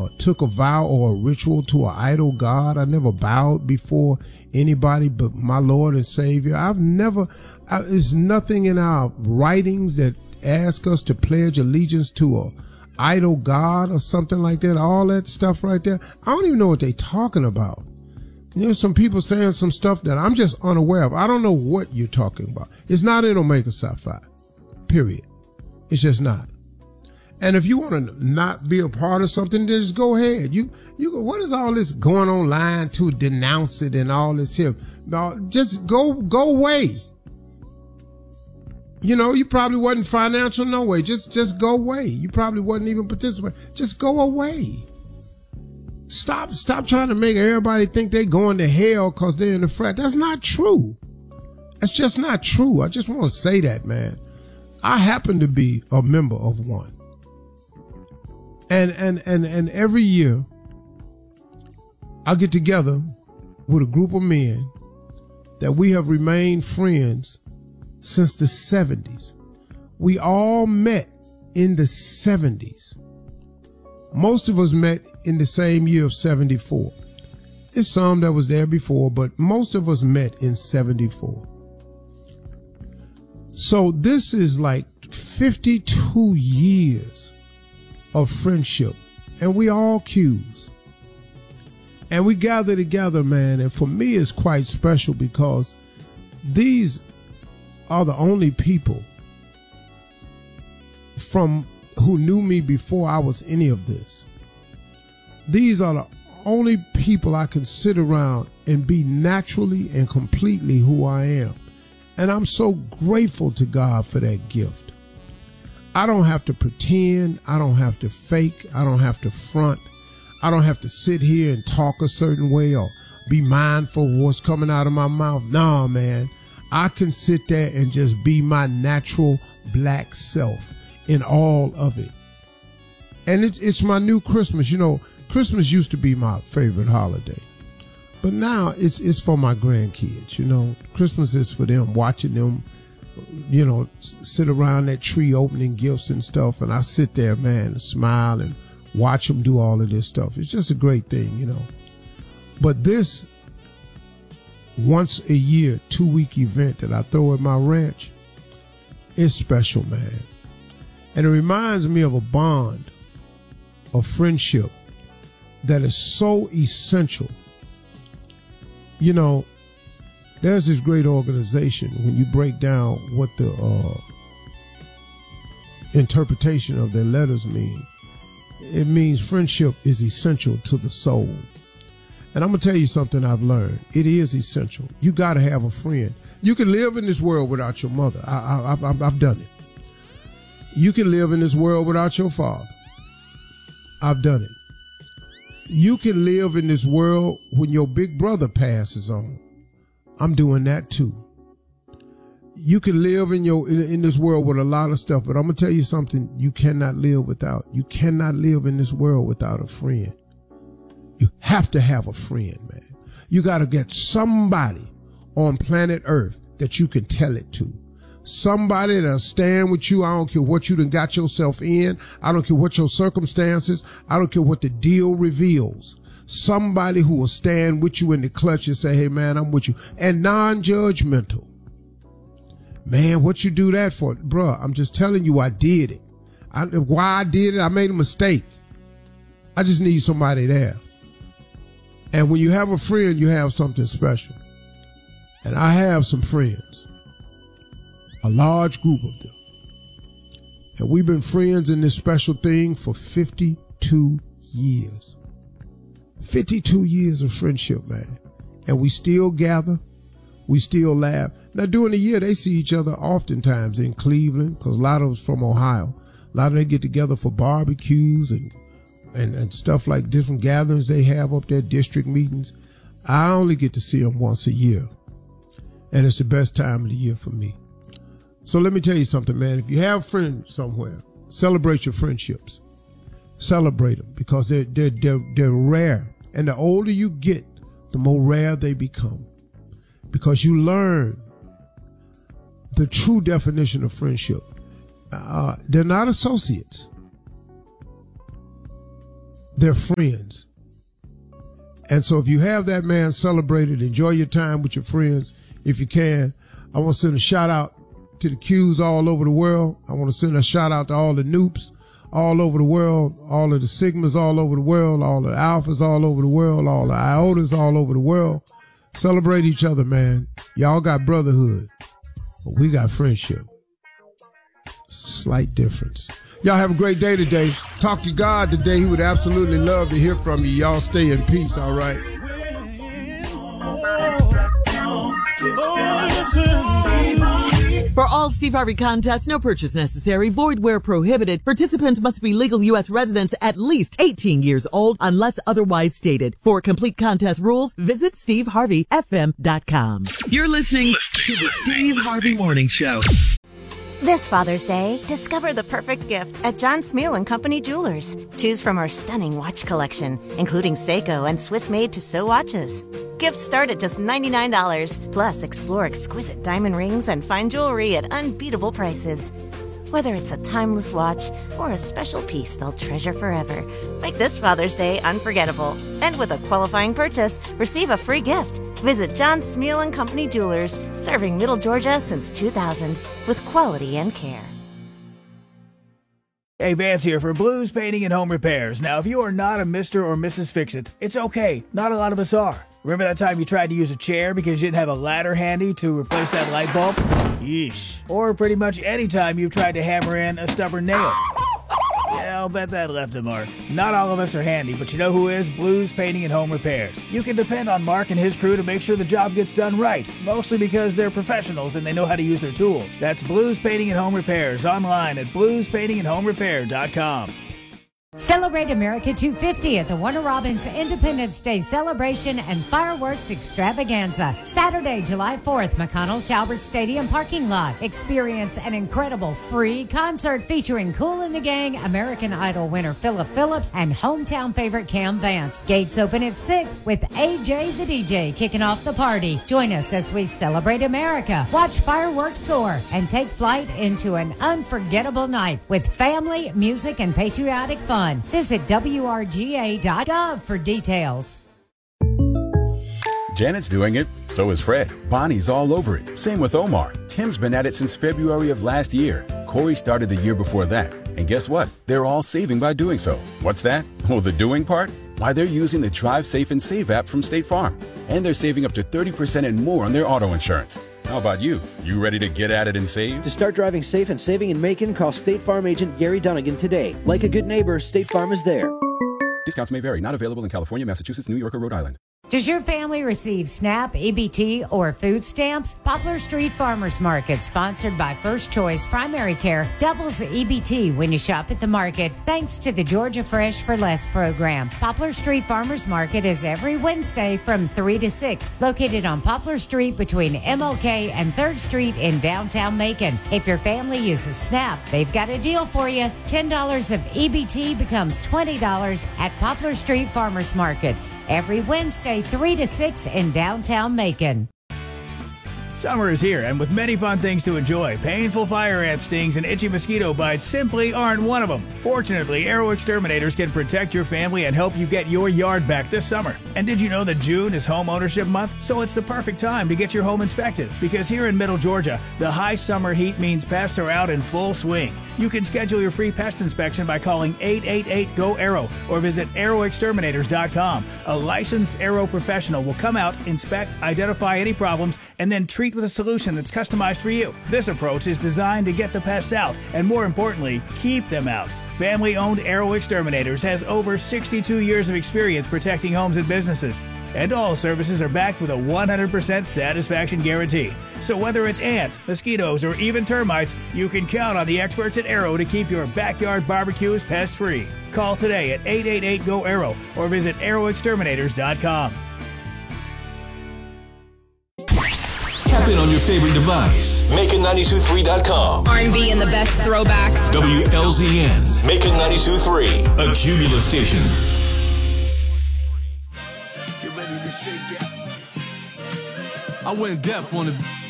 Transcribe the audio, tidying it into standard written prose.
took a vow or a ritual to an idol god. I never bowed before anybody but my Lord and Savior. There's nothing in our writings that ask us to pledge allegiance to a idol god or something like that. All that stuff right there. I don't even know what they're talking about. There's some people saying some stuff that I'm just unaware of. I don't know what you're talking about. It's not in Omega Psi Phi. Period. It's just not. And if you want to not be a part of something, just go ahead. You what is all this going online to denounce it and all this here? No, just go away. You know, you probably wasn't financial, no way. Just go away. You probably wasn't even participating. Just go away. Stop trying to make everybody think they're going to hell because they're in the frat. That's not true. That's just not true. I just want to say that, man. I happen to be a member of one. And every year I get together with a group of men that we have remained friends since the 70s. We all met in the 70s. Most of us met in the same year of 74. There's some that was there before, but most of us met in 74. So this is like 52 years of friendship, and we all Qs. And we gather together, man, and for me it's quite special because these are the only people from who knew me before I was any of this. These are the only people I can sit around and be naturally and completely who I am. And I'm so grateful to God for that gift. I don't have to pretend. I don't have to fake. I don't have to front. I don't have to sit here and talk a certain way or be mindful of what's coming out of my mouth. Nah, man. I can sit there and just be my natural black self in all of it. And it's my new Christmas. You know, Christmas used to be my favorite holiday. But now it's for my grandkids, you know. Christmas is for them, watching them, you know, sit around that tree opening gifts and stuff. And I sit there, man, and smile and watch them do all of this stuff. It's just a great thing, you know. But this once a year, 2-week event that I throw at my ranch is special, man. And it reminds me of a bond of friendship that is so essential. You know, there's this great organization, when you break down what the interpretation of their letters mean, it means friendship is essential to the soul. And I'm going to tell you something I've learned. It is essential. You got to have a friend. You can live in this world without your mother. I've done it. You can live in this world without your father. I've done it. You can live in this world when your big brother passes on. I'm doing that too. You can live in this world with a lot of stuff, but I'm going to tell you something you cannot live without. You cannot live in this world without a friend. You have to have a friend, man. You got to get somebody on planet Earth that you can tell it to. Somebody that'll stand with you. I don't care what you done got yourself in. I don't care what your circumstances. I don't care what the deal reveals. Somebody who will stand with you in the clutch and say, hey, man, I'm with you. And non-judgmental. Man, what you do that for? Bruh, I'm just telling you I did it. Why I did it, I made a mistake. I just need somebody there. And when you have a friend, you have something special. And I have some friends. A large group of them. And we've been friends in this special thing for 52 years. 52 years of friendship, man. And we still gather. We still laugh. Now, during the year, they see each other oftentimes in Cleveland, because a lot of us from Ohio. A lot of them get together for barbecues and stuff like different gatherings they have up there, district meetings. I only get to see them once a year. And it's the best time of the year for me. So let me tell you something, man. If you have friends somewhere, celebrate your friendships. Celebrate them because they're rare. And the older you get, the more rare they become. Because you learn the true definition of friendship. They're not associates. they're friends. And so if you have that, man, celebrate it. Enjoy your time with your friends if you can. I want to send a shout out to the Qs all over the world. I want to send a shout out to all the Noops all over the world, all of the Sigmas all over the world, all the Alphas all over the world, all the Iotas all over the world. Celebrate each other, man. Y'all got brotherhood, but we got friendship. It's a slight difference. Y'all have a great day today. Talk to God today. He would absolutely love to hear from you. Y'all stay in peace, all right? For all Steve Harvey contests, no purchase necessary, void where prohibited. Participants must be legal U.S. residents at least 18 years old unless otherwise stated. For complete contest rules, visit SteveHarveyFM.com. You're listening to the Steve Harvey Morning Show. This Father's Day, discover the perfect gift at John Smeal & Company Jewelers. Choose from our stunning watch collection, including Seiko and Swiss-made Tissot watches. Gifts start at just $99. Plus, explore exquisite diamond rings and fine jewelry at unbeatable prices. Whether it's a timeless watch or a special piece they'll treasure forever, make this Father's Day unforgettable. And with a qualifying purchase, receive a free gift. Visit John Smeal & Company Jewelers, serving Middle Georgia since 2000 with quality and care. Hey, Vance here for Blues Painting and Home Repairs. Now, if you are not a Mr. or Mrs. Fix-It, it's okay. Not a lot of us are. Remember that time you tried to use a chair because you didn't have a ladder handy to replace that light bulb? Yeesh. Or pretty much any time you've tried to hammer in a stubborn nail. Yeah, I'll bet that left a mark. Not all of us are handy, but you know who is? Blues Painting and Home Repairs. You can depend on Mark and his crew to make sure the job gets done right, mostly because they're professionals and they know how to use their tools. That's Blues Painting and Home Repairs, online at bluespaintingandhomerepair.com. Celebrate America 250 at the Warner Robins Independence Day Celebration and Fireworks Extravaganza. Saturday, July 4th, McConnell Talbert Stadium parking lot. Experience an incredible free concert featuring Kool and the Gang, American Idol winner Philip Phillips, and hometown favorite Cam Vance. Gates open at 6 with AJ the DJ kicking off the party. Join us as we celebrate America, watch fireworks soar, and take flight into an unforgettable night with family, music, and patriotic fun. Visit WRGA.gov for details. Janet's doing it. So is Fred. Bonnie's all over it. Same with Omar. Tim's been at it since February of last year. Corey started the year before that. And guess what? They're all saving by doing so. What's that? Oh, the doing part? Why, they're using the Drive Safe and Save app from State Farm. And they're saving up to 30% and more on their auto insurance. How about you? You ready to get at it and save? To start driving safe and saving in Macon, call State Farm agent Gary Dunnigan today. Like a good neighbor, State Farm is there. Discounts may vary. Not available in California, Massachusetts, New York, or Rhode Island. Does your family receive SNAP, EBT, or food stamps? Poplar Street Farmers Market, sponsored by First Choice Primary Care, doubles the EBT when you shop at the market, thanks to the Georgia Fresh for Less program. Poplar Street Farmers Market is every Wednesday from 3 to 6, located on Poplar Street between MLK and 3rd Street in downtown Macon. If your family uses SNAP, they've got a deal for you. $10 of EBT becomes $20 at Poplar Street Farmers Market. Every Wednesday, 3 to 6 in downtown Macon. Summer is here, and with many fun things to enjoy, painful fire ant stings and itchy mosquito bites simply aren't one of them. Fortunately, Arrow Exterminators can protect your family and help you get your yard back this summer. And did you know that June is Home Ownership Month? So it's the perfect time to get your home inspected, because here in Middle Georgia, the high summer heat means pests are out in full swing. You can schedule your free pest inspection by calling 888-GO-ARROW or visit arrowexterminators.com. A licensed Arrow professional will come out, inspect, identify any problems, and then treat with a solution that's customized for you. This approach is designed to get the pests out and, more importantly, keep them out. Family-owned Arrow Exterminators has over 62 years of experience protecting homes and businesses. And all services are backed with a 100% satisfaction guarantee. So whether it's ants, mosquitoes, or even termites, you can count on the experts at Arrow to keep your backyard barbecues pest-free. Call today at 888-GO-ARROW or visit arrowexterminators.com. Tap in on your favorite device. Macon923.com. R&B and the best throwbacks. WLZN. Macon 92.3. A Cumulus station. Get ready to shake it. I went deaf on the